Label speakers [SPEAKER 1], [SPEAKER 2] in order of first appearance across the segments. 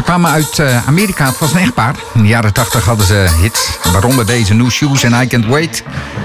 [SPEAKER 1] kwamen uit Amerika. Het was een echtpaar. In de jaren 80 hadden ze hits. Waaronder deze New Shoes en I Can't Wait.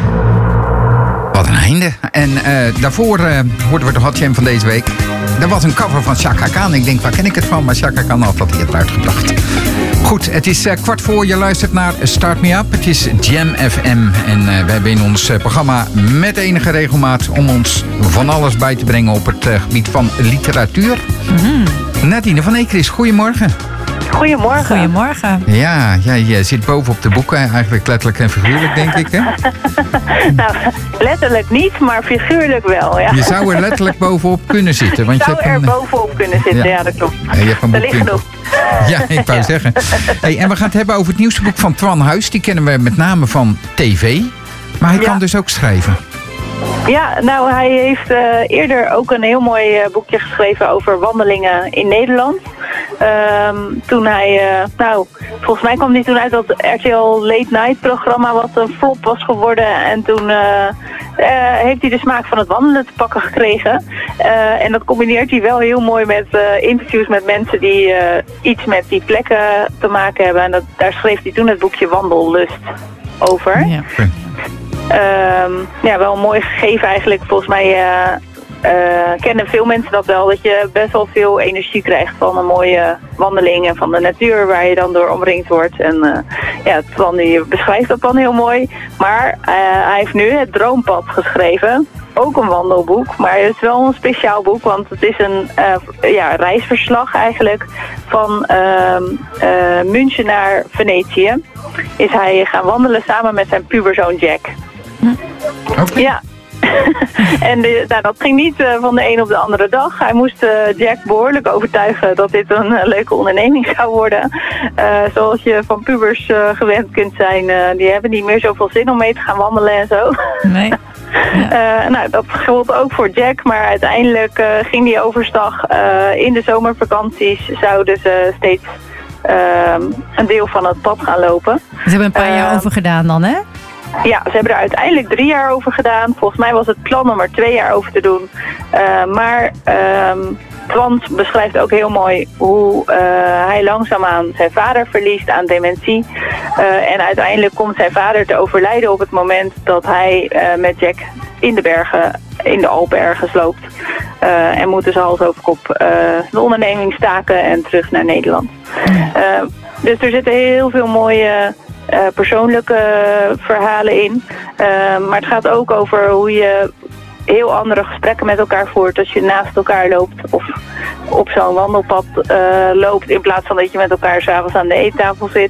[SPEAKER 1] Wat een einde. En daarvoor hoorden we de Hot Jam van deze week. Er was een cover van Chaka Khan. Ik denk, waar ken ik het van? Maar Chaka Khan had dat hier uitgebracht. Goed, het is 15:15. Je luistert naar Start Me Up. Het is Jam FM. En we hebben in ons programma met enige regelmaat om ons van alles bij te brengen op het gebied van literatuur. Nadine van Eekris, goedemorgen.
[SPEAKER 2] Goedemorgen.
[SPEAKER 3] Goedemorgen.
[SPEAKER 1] Ja, je zit bovenop de boeken, eigenlijk letterlijk en figuurlijk, denk ik, hè?
[SPEAKER 2] Nou, letterlijk niet, maar figuurlijk wel, ja.
[SPEAKER 1] Je zou er letterlijk bovenop kunnen zitten. Want
[SPEAKER 2] je zou
[SPEAKER 1] je hebt
[SPEAKER 2] bovenop kunnen zitten, ja dat klopt.
[SPEAKER 1] Ja, je hebt een boek genoeg. Ja, ik wou zeggen. Hey, en we gaan het hebben over het nieuwste boek van Twan Huis. Die kennen we met name van tv. Maar hij kan dus ook schrijven.
[SPEAKER 2] Ja, nou hij heeft eerder ook een heel mooi boekje geschreven over wandelingen in Nederland. Toen hij, volgens mij kwam hij toen uit dat RTL Late Night programma wat een flop was geworden. En toen heeft hij de smaak van het wandelen te pakken gekregen. En dat combineert hij wel heel mooi met interviews met mensen die iets met die plekken te maken hebben. En daar schreef hij toen het boekje Wandellust over. Ja. Wel een mooi gegeven eigenlijk. Volgens mij kennen veel mensen dat wel. Dat je best wel veel energie krijgt van een mooie wandeling en van de natuur waar je dan door omringd wordt. En Twan die beschrijft dat dan heel mooi. Maar hij heeft nu het Droompad geschreven. Ook een wandelboek, maar het is wel een speciaal boek, want het is een reisverslag eigenlijk van München naar Venetië. Is hij gaan wandelen samen met zijn puberzoon Jack.
[SPEAKER 1] Okay.
[SPEAKER 2] Ja. En dat ging niet van de een op de andere dag. Hij moest Jack behoorlijk overtuigen dat dit een leuke onderneming zou worden. Zoals je van pubers gewend kunt zijn. Die hebben niet meer zoveel zin om mee te gaan wandelen en zo. Nee. Ja. Dat geldt ook voor Jack, maar uiteindelijk ging die overstag. In de zomervakanties zouden ze steeds een deel van het pad gaan lopen.
[SPEAKER 3] Ze hebben een paar jaar over gedaan dan, hè?
[SPEAKER 2] Ja, ze hebben er uiteindelijk 3 jaar over gedaan. Volgens mij was het plan om er 2 jaar over te doen. Maar Twan beschrijft ook heel mooi hoe hij langzaamaan zijn vader verliest aan dementie. En uiteindelijk komt zijn vader te overlijden op het moment dat hij met Jack in de bergen, in de Alpen ergens loopt. En moet dus hals over kop de onderneming staken en terug naar Nederland. Dus er zitten heel veel mooie persoonlijke verhalen in. Maar het gaat ook over hoe je heel andere gesprekken met elkaar voert als je naast elkaar loopt of op zo'n wandelpad loopt in plaats van dat je met elkaar 's avonds aan de eettafel zit.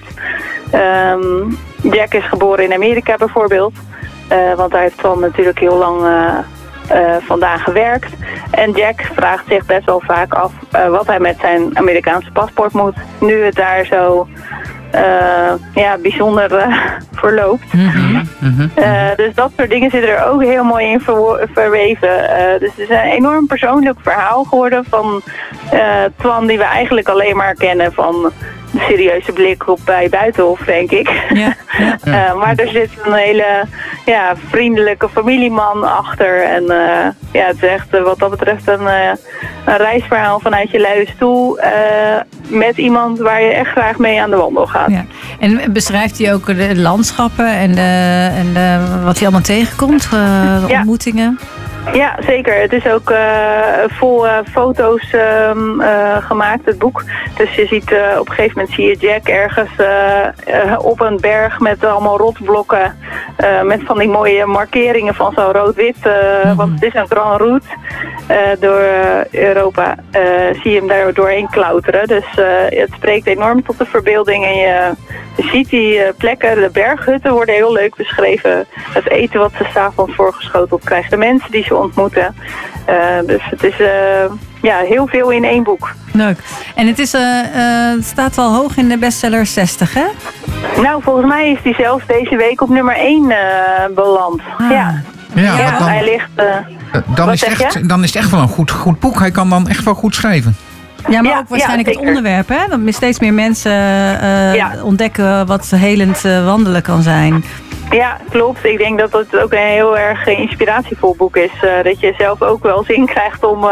[SPEAKER 2] Jack is geboren in Amerika bijvoorbeeld, want daar heeft Twan natuurlijk heel lang vandaan gewerkt. En Jack vraagt zich best wel vaak af wat hij met zijn Amerikaanse paspoort moet, nu het daar zo bijzonder verloopt. Dus dat soort dingen zitten er ook heel mooi in verweven. Dus het is een enorm persoonlijk verhaal geworden van Twan, die we eigenlijk alleen maar kennen van de serieuze blik op bij Buitenhof, denk ik. Ja. Maar er zit een hele vriendelijke familieman achter. En het is echt wat dat betreft een reisverhaal vanuit je luie stoel met iemand waar je echt graag mee aan de wandel gaat. Ja.
[SPEAKER 3] En beschrijft hij ook de landschappen en wat hij allemaal tegenkomt, de ontmoetingen?
[SPEAKER 2] Ja, zeker. Het is ook vol foto's gemaakt, het boek. Dus je ziet op een gegeven moment zie je Jack ergens op een berg met allemaal rotsblokken. Met van die mooie markeringen van zo'n rood-wit. Want het is een grand route door Europa. Zie je hem daar doorheen klauteren. Dus het spreekt enorm tot de verbeelding. En je ziet die plekken, de berghutten worden heel leuk beschreven. Het eten wat ze 's avonds voorgeschoteld krijgen. De mensen die ze ontmoeten. Dus het is heel veel in 1 boek.
[SPEAKER 3] Leuk. En het staat wel hoog in de bestseller 60, hè?
[SPEAKER 2] Nou, volgens mij is die zelfs deze week op nummer 1 beland. Ja, dan, hij ligt...
[SPEAKER 1] dan is het echt wel een goed boek. Hij kan dan echt wel goed schrijven.
[SPEAKER 3] Ja, maar ook waarschijnlijk het onderwerp, hè? Dat steeds meer mensen ontdekken wat helend wandelen kan zijn.
[SPEAKER 2] Ja, klopt. Ik denk dat het ook een heel erg inspiratievol boek is. Dat je zelf ook wel zin krijgt om,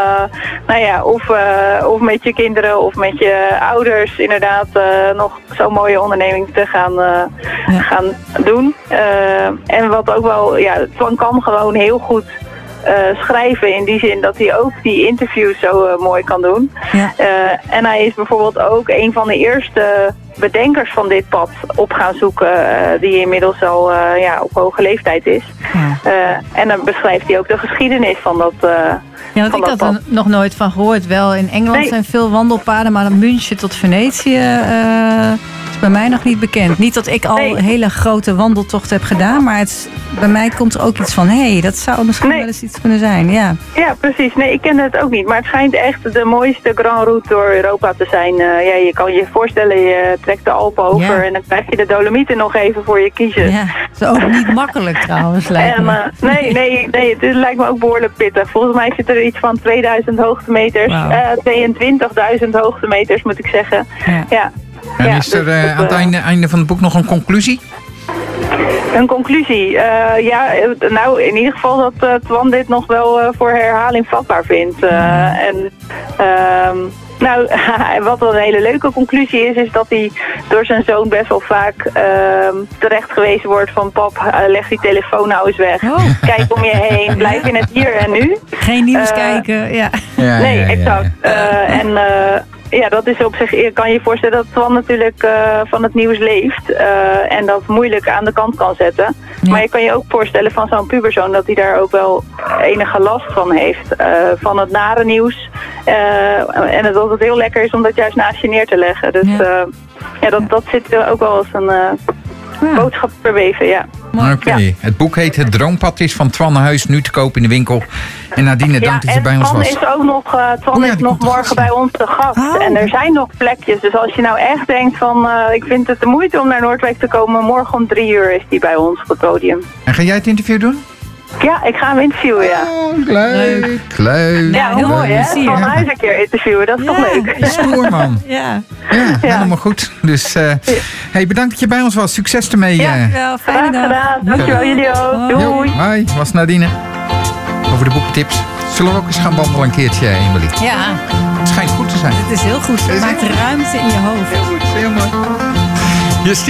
[SPEAKER 2] of met je kinderen of met je ouders inderdaad nog zo'n mooie onderneming te gaan doen. En wat ook wel, Twan kan gewoon heel goed schrijven in die zin dat hij ook die interviews zo mooi kan doen. Ja. En hij is bijvoorbeeld ook een van de eerste bedenkers van dit pad op gaan zoeken, die inmiddels al op hoge leeftijd is. Ja. En dan beschrijft hij ook de geschiedenis van dat
[SPEAKER 3] want ik had er nog nooit van gehoord. Wel, in Engeland zijn veel wandelpaden, maar München tot Venetië is bij mij nog niet bekend. Niet dat ik al hele grote wandeltochten heb gedaan, maar bij mij komt er ook iets van, dat zou misschien wel eens iets kunnen zijn. Ja,
[SPEAKER 2] precies. Nee, ik kende het ook niet, maar het schijnt echt de mooiste Grand Route door Europa te zijn. Je kan je voorstellen, je trekt de Alpen over en dan krijg je de Dolomieten nog even voor je kiezen.
[SPEAKER 3] Ja, dat is ook niet makkelijk trouwens, lijkt me.
[SPEAKER 2] Nee, het lijkt me ook behoorlijk pittig. Volgens mij zit er iets van 2000 hoogtemeters, 22.000 hoogtemeters moet ik zeggen. Ja.
[SPEAKER 1] En is er aan het einde van het boek nog een conclusie?
[SPEAKER 2] Een conclusie? In ieder geval dat Twan dit nog wel voor herhaling vatbaar vindt. Wat wel een hele leuke conclusie is dat hij door zijn zoon best wel vaak terecht gewezen wordt van pap, leg die telefoon nou eens weg. Kijk om je heen, blijf in het hier en nu.
[SPEAKER 3] Geen nieuws kijken,
[SPEAKER 2] exact. Dat is op zich, je kan je voorstellen dat Twan natuurlijk van het nieuws leeft en dat moeilijk aan de kant kan zetten. Ja. Maar je kan je ook voorstellen van zo'n puberzoon dat hij daar ook wel enige last van heeft, van het nare nieuws. En dat het heel lekker is om dat juist naast je neer te leggen. Dus dat zit ook wel als een boodschap verweven,
[SPEAKER 1] Oké. Het boek heet Het Droompad, is van Twan Huis, nu te koop in de winkel. En Nadine, dank dat je bij ons was.
[SPEAKER 2] Twan is nog morgen bij ons te gast. En er zijn nog plekjes. Dus als je nou echt denkt van, ik vind het de moeite om naar Noordwijk te komen, morgen om 3 uur is die bij ons op het podium.
[SPEAKER 1] En ga jij het interview doen?
[SPEAKER 2] Ja, ik ga hem interviewen,
[SPEAKER 1] Leuk.
[SPEAKER 2] Ja, heel mooi, hè? Van Huis een keer interviewen, dat is toch leuk?
[SPEAKER 1] Stoer, man. Ja, helemaal goed. Dus, bedankt dat je bij ons was. Succes ermee.
[SPEAKER 3] Ja, fijne dag.
[SPEAKER 2] Gedaan. Dankjewel, jullie ook. Doei.
[SPEAKER 1] Hoi, was Nadine. Over de boekentips. Zullen we ook eens gaan wandelen een keertje, Emily?
[SPEAKER 3] Ja.
[SPEAKER 1] Het schijnt goed te zijn.
[SPEAKER 3] Het is heel goed. Het maakt ruimte in je hoofd.
[SPEAKER 1] Heel goed, heel mooi.